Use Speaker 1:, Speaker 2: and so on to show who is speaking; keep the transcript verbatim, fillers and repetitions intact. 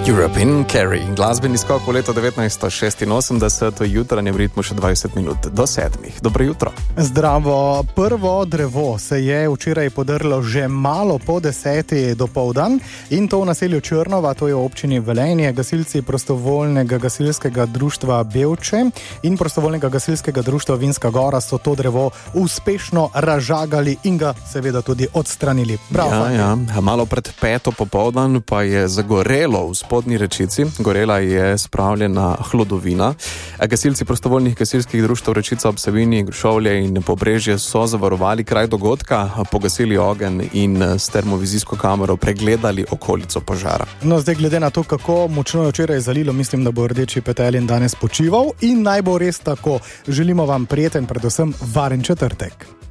Speaker 1: European Carry, glasbeni skok v leto devetnajststo šestinosemdeset, v jutranjem ritmu še dvajset minut do sedmih. Dobro jutro.
Speaker 2: Zdravo. Prvo drevo se je včeraj podrlo že malo po deseti dopoldan in to v naselju Črnova, to je v občini Velenje. Gasilci prostovoljnega gasilskega društva Bevče in prostovoljnega gasilskega društva Vinska Gora so to drevo uspešno razžagali in ga seveda tudi odstranili. Bravo.
Speaker 1: Ja, ja. Malo pred peto popoldan pa je zagorelo v Spodnji Rečici. Gorela je spravljena hlodovina. Gasilci prostovoljnih gasilskih društev Rečica ob Savinji, Grušovlje in Pobrežje so zavarovali kraj dogodka, pogasili ogenj in s termovizijsko kamero pregledali okolico požara.
Speaker 2: No, zdaj glede na to, kako močno je včeraj zalilo, mislim, da bo rdeči petelin danes počival in naj bo res tako. Želimo vam prijeten, predvsem varen četrtek.